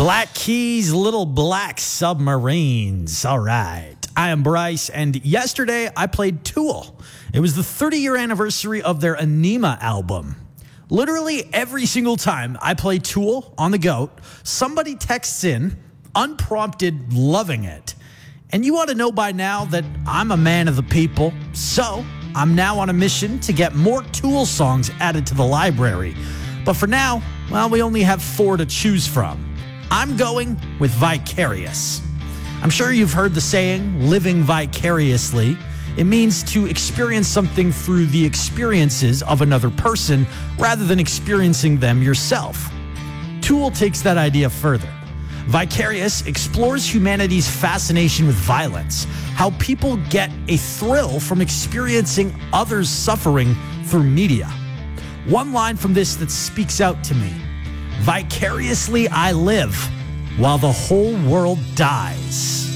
Black Keys, Little Black Submarines. All right. I am Bryce, and yesterday I played Tool. It was the 30-year anniversary of their Anima album. Literally every single time I play Tool on the GOAT, somebody texts in, unprompted, loving it. And you ought to know by now that I'm a man of the people, so I'm now on a mission to get more Tool songs added to the library. But for now, well, we only have 4 to choose from. I'm going with Vicarious. I'm sure you've heard the saying, living vicariously. It means to experience something through the experiences of another person rather than experiencing them yourself. Tool takes that idea further. Vicarious explores humanity's fascination with violence, how people get a thrill from experiencing others' suffering through media. One line from this that speaks out to me: vicariously I live while the whole world dies.